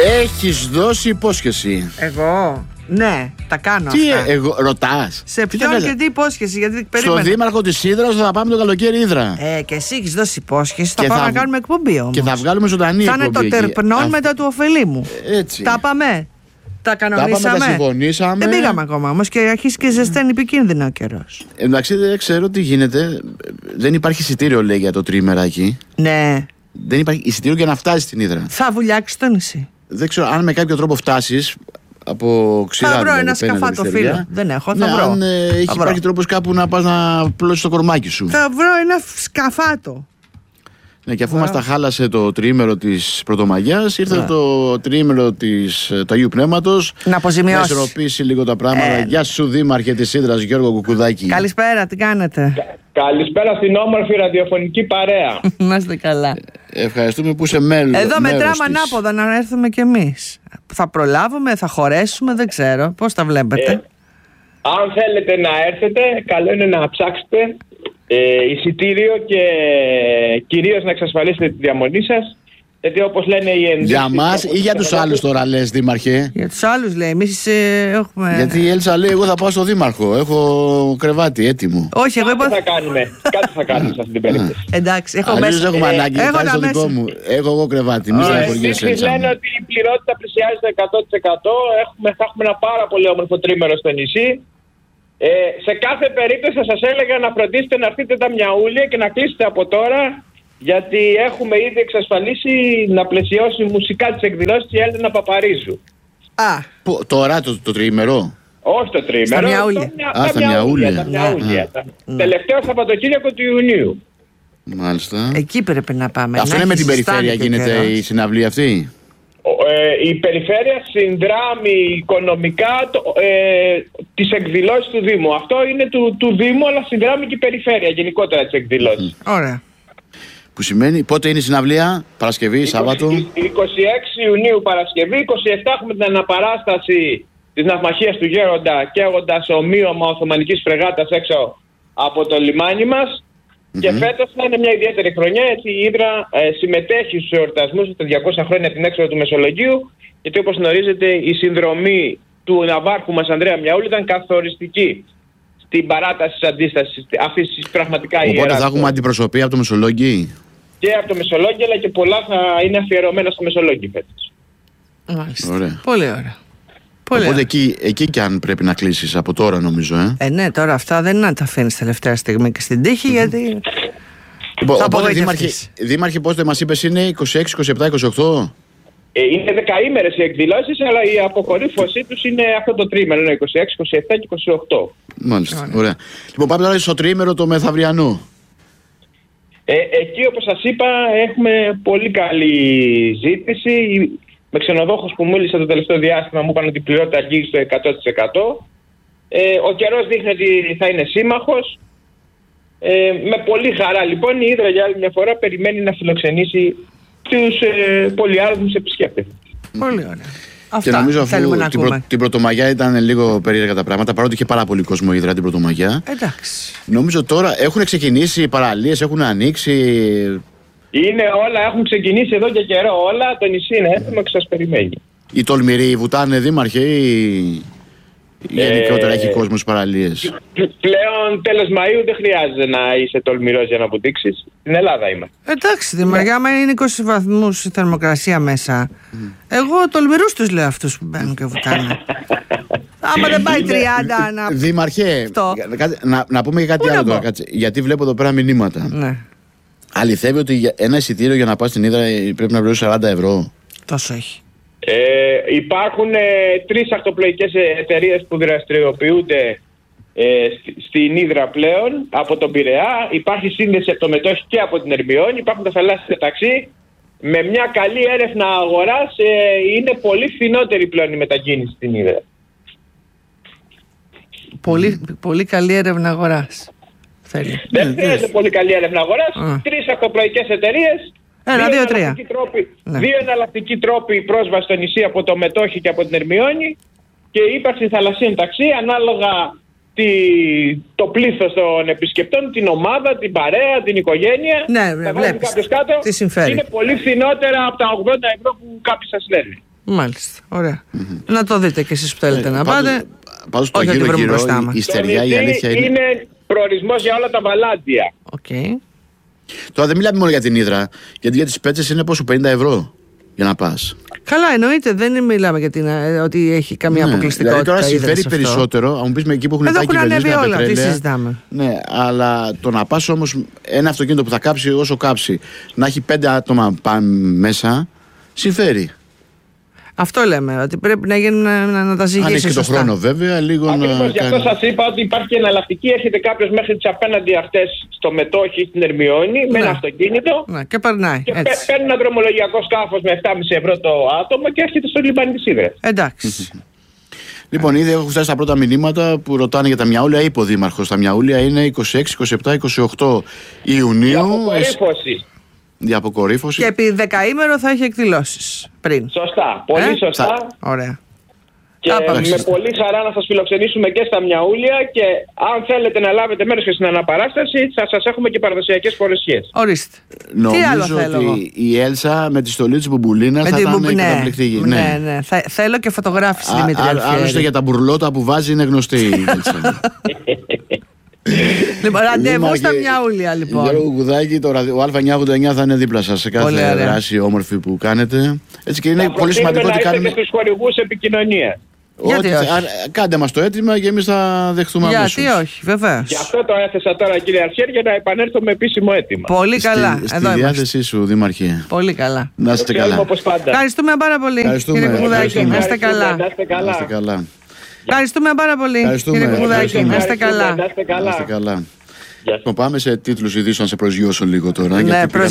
Έχεις δώσει υπόσχεση. Εγώ. Ναι, τα κάνω Τι αυτά. Ρωτάς. Σε ποιον και τι υπόσχεση, γιατί περίμενε. Στον δήμαρχο της Ύδρας θα πάμε το καλοκαίρι Ύδρα. Και εσύ έχεις δώσει υπόσχεση. Θα Και πάμε θα- να κάνουμε εκπομπή όμως. Και θα βγάλουμε ζωντανή Θα είναι εκπομπή το εκεί. τερπνόν μετά του ωφελήμου. Έτσι. Τα πάμε. Τα Τα κανονίσαμε. πάμε, τα συμφωνήσαμε. Δεν πήγαμε ακόμα όμως και αρχίζει και ζεσταίνει επικίνδυνα ο καιρός. Εντάξει, δεν ξέρω τι γίνεται. Δεν υπάρχει εισιτήριο, λέει, για το τρίμερα εκεί. Ναι. Δεν υπάρχει εισιτήριο για να φτάσεις στην Ύδρα. Θα βουλιάξει το νησί. Δεν ξέρω αν με κάποιο τρόπο φτάσεις από ξηρά. Θα βρω δηλαδή, ένα πέναντι σκαφάτο Λευτεριά. φίλο. Δεν έχω, Ναι, θα βρω. αν Θα βρω. υπάρχει τρόπος κάπου να πας να πλώσεις το κορμάκι σου. Θα βρω ένα σκαφάτο. Ναι, και αφού μας τα χάλασε το τριήμερο της Πρωτομαγιάς, ήρθε το τριήμερο του Αγίου Πνεύματος Να αποζημιώσει. να ισορροπήσει λίγο τα πράγματα. Γεια σου, Δήμαρχε της Ύδρας, Γιώργο Κουκουδάκη. Καλησπέρα, τι κάνετε? Καλησπέρα στην όμορφη ραδιοφωνική παρέα. Να είστε καλά. Ευχαριστούμε που είσαι μέλος. Εδώ μετράμε ανάποδα να έρθουμε κι εμείς. Θα προλάβουμε, θα χωρέσουμε, δεν ξέρω. Πώς τα βλέπετε? Αν θέλετε να έρθετε, καλό είναι να ψάξετε εισιτήριο και κυρίως να εξασφαλίσετε τη διαμονή σας. Γιατί όπως λένε οι ενδείξεις... Για μας ή για τους άλλους τώρα λες, Δήμαρχε? Για τους άλλους λέει, εμείς έχουμε... Γιατί η Έλσα λέει: εγώ θα πάω στο Δήμαρχο. Έχω κρεβάτι έτοιμο. Όχι, εγώ είπα... Κάτι θα κάνουμε σε αυτή την περίπτωση. Εντάξει, έχω Αλλιώς μέσα... έχουμε ανάγκη. έχω Πάρε τα το μέσα. δικό μου. Έχω εγώ κρεβάτι. Μη στεναχωριέσαι, Εσείς Έλσα. λένε ότι η πληρότητα πλησιάζει το 100%. Θα έχουμε ένα πάρα πολύ όμορφο τρίμερο στο νησί. Σε κάθε περίπτωση θα σας έλεγα να φροντίσετε να έρθετε τα μιαούλια και να κλείσετε από τώρα, γιατί έχουμε ήδη εξασφαλίσει να πλαισιώσει μουσικά τις εκδηλώσεις η Έλληνα Παπαρίζου. Τώρα το τριήμερο. Όχι το τρίμερο. Στα μιαούλια. Στα μιαούλια. Τα μιαούλια. Τελευταίο Σαββατοκύριακο του Ιουνίου. Μάλιστα. Εκεί πρέπει να πάμε. Αυτό να είναι με έχει την ζεστάνει περιφέρεια και ο γίνεται καιρός. η συναυλία αυτή? Η περιφέρεια συνδράμει οικονομικά τις εκδηλώσεις του Δήμου. Αυτό είναι του Δήμου, αλλά συνδράμει και η περιφέρεια γενικότερα τις εκδηλώσεις. Ωραία. Που σημαίνει πότε είναι η συναυλία? Παρασκευή, Σάββατο? 26 Ιουνίου Παρασκευή, 27 έχουμε την αναπαράσταση της ναυμαχίας του Γέροντα καίγοντας ομοίωμα Οθωμανικής φρεγάτας έξω από το λιμάνι μας. Και φέτος θα είναι μια ιδιαίτερη χρονιά, γιατί η Ύδρα συμμετέχει στους εορτασμούς των 200 χρόνια από την έξοδο του Μεσολογγίου, γιατί όπως γνωρίζετε η συνδρομή του ναυάρχου μας Ανδρέα Μιαούλη ήταν καθοριστική στην παράταση της αντίστασης αυτής της πραγματικά ιεράς. Οπότε θα έχουμε αντιπροσωπεία από το Μεσολόγγι. Και από το Μεσολόγγι, αλλά και πολλά θα είναι αφιερωμένα στο Μεσολόγγι φέτος. Μάλιστα. Ωραία. Πολύ ωραία. Πολύ Οπότε ωραία. εκεί κι αν πρέπει να κλείσεις από τώρα, νομίζω. Ναι, τώρα αυτά δεν είναι να τα αφήνεις τελευταία στιγμή και στην τύχη, γιατί Λοιπόν, θα οπότε, απογοητευτείς. Δήμαρχε, πότε μας είπες είναι 26, 27, 28? Είναι δεκαήμερες οι εκδηλώσεις, αλλά η αποκορύφωσή τους είναι αυτό το τρίμηνο, είναι 26, 27 και 28. Μάλιστα, ωραία. Λοιπόν, πάμε τώρα στο τριήμερο το μεθαυριανό. Εκεί, όπως σας είπα, έχουμε πολύ καλή ζήτηση. Με ξενοδόχους που μίλησα το τελευταίο διάστημα μου είπαν ότι η πληρότητα αγγίζει στο 100%. Ο καιρός δείχνει ότι θα είναι σύμμαχος. Με πολύ χαρά λοιπόν η Ύδρα για άλλη μια φορά περιμένει να φιλοξενήσει τους πολυάριθμους επισκέπτες. Πολύ ωραία. Και Αυτά νομίζω θέλουμε να αφού ακούμε. την Πρωτομαγιά ήταν λίγο περίεργα τα πράγματα, παρότι είχε πάρα πολύ κόσμο η Ύδρα την Πρωτομαγιά. Εντάξει. Νομίζω τώρα έχουν ξεκινήσει οι παραλίες, έχουν ανοίξει. Είναι όλα, έχουν ξεκινήσει εδώ και καιρό όλα. Το νησί είναι έτοιμο και σας περιμένει. Οι τολμηροί βουτάνε, Δήμαρχε, ή γενικότερα έχει κόσμο στις παραλίες? Πλέον τέλος Μαΐου δεν χρειάζεται να είσαι τολμηρός για να βουτήξεις. Στην Ελλάδα είμαστε. Εντάξει, Δημαριά, άμα είναι 20 βαθμούς η θερμοκρασία μέσα, εγώ τολμηρούς τους λέω αυτούς που μπαίνουν και βουτάνε. Άμα δεν πάει 30 να... Δήμαρχε, Αυτό. να πούμε και κάτι Πού να άλλο τώρα. πω? Κάτσε, γιατί βλέπω εδώ πέρα μηνύματα. Ναι, Αληθεύει ότι ένα εισιτήριο για να πας στην Ύδρα πρέπει να πληρώσεις 40 ευρώ? τόσο έχει. Υπάρχουν 3 ακτοπλοϊκές εταιρείες που δραστηριοποιούνται στην Ύδρα πλέον από τον Πειραιά. Υπάρχει σύνδεση από το Μετόχι και από την Ερμιόνη. Υπάρχουν τα θαλάσσια ταξί. Με μια καλή έρευνα αγοράς είναι πολύ φθηνότερη πλέον η μετακίνηση στην Ύδρα. Πολύ καλή έρευνα αγοράς. Θέλει. Δεν χρειάζεται πολύ καλή έρευνα αγοράς. 3 ακτοπλοϊκές εταιρείες. 1, 2, 3. Ναι. 2 εναλλακτικοί τρόποι πρόσβαση στο νησί από το Μετόχι και από την Ερμιόνη και ύπαρξη θαλασσίων ταξί ανάλογα το πλήθος των επισκεπτών, την ομάδα, την παρέα, την οικογένεια. Ναι, βλέπεις. Κάποιος κάτω. Τι συμφέρει. Είναι πολύ φθηνότερα από τα 80 ευρώ που κάποιοι σας λένε. Μάλιστα. Ωραία. Να το δείτε κι εσείς που θέλετε να πάτε. Πάντως το Όχι να τη βρούμε γύρω-γύρω, μπροστά μας. η στεριά, η αλήθεια είναι προορισμός για όλα τα βαλάντια. Okay. Τώρα δεν μιλάμε μόνο για την Ύδρα, γιατί για τις Πέτσες είναι πόσο, 50 ευρώ για να πας. Καλά, εννοείται, δεν μιλάμε για ότι έχει καμία αποκλειστικότητα. Δηλαδή τώρα συμφέρει περισσότερο, αν μου πεις με εκεί που έχουν πάει κυβερνήσεις με πετρέλαια. Ναι, αλλά το να πας όμως ένα αυτοκίνητο που θα κάψει όσο κάψει, να έχει 5 άτομα μέσα, συμφέρει. Αυτό λέμε, ότι πρέπει να γίνουν να τα ζυγίσει. Αν έχει και τον χρόνο βέβαια, λίγο ακριβώς, γι' αυτό σας είπα ότι υπάρχει και εναλλακτική. Έρχεται κάποιος μέχρι τις απέναντι αυτές στο Μετόχι, στην Ερμιόνη, με ένα αυτοκίνητο. Ναι, και περνάει. Και παίρνει ένα δρομολογιακό σκάφος με 7,5 ευρώ το άτομο και έρχεται στο λιμάνι της Ύδρας. Εντάξει. Λοιπόν, ήδη έχω φτάσει στα πρώτα μηνύματα που ρωτάνε για τα Μιαούλια. Είπε ο Δήμαρχος, τα Μιαούλια είναι 26, 27, 28 Ιουνίου. Για αποκορύφωση. Και επί δεκαήμερο θα έχει εκδηλώσεις πριν. Σωστά, πολύ σωστά. Ωραία. Και με πολύ χαρά να σας φιλοξενήσουμε και στα Μιαούλια και αν θέλετε να λάβετε μέρος και στην αναπαράσταση θα σας έχουμε και παραδοσιακές φορεσιές. Ορίστε. Νομίζω ότι η Έλσα με τη στολή της Μπουμπουλίνας θα ήταν καταπληκτική. Ναι. Θέλω και φωτογράφηση, Δημήτρη. Άλλωστε για τα μπουρλότα που βάζει είναι γνωστή η Έλσα. Λοιπόν, ραντεβού στα Μιαούλια, λοιπόν. Γιώργο Κουδάκη, ο Α989 θα είναι δίπλα σας σε κάθε δράση όμορφη που κάνετε. Έτσι και είναι πολύ σημαντικό ότι κάνουμε. Και στους χορηγούς επικοινωνία. Κάντε μας το αίτημα και εμείς θα δεχτούμε αμέσως. Γιατί όχι, βεβαίως. Γι' αυτό το έθεσα τώρα, κύριε Αρχιέρ, για να επανέλθω με επίσημο αίτημα. Πολύ καλά. Στη διάθεσή σου, Δήμαρχε. Πολύ καλά. Να είστε καλά. Ευχαριστούμε πάρα πολύ, κύριε Κουδάκη. Να είστε καλά. Ευχαριστούμε πάρα πολύ, κύριε Κουδάκη. Να είστε καλά. Πάμε σε τίτλους ειδήσεων, να σε προσγειώσω λίγο τώρα. Ναι,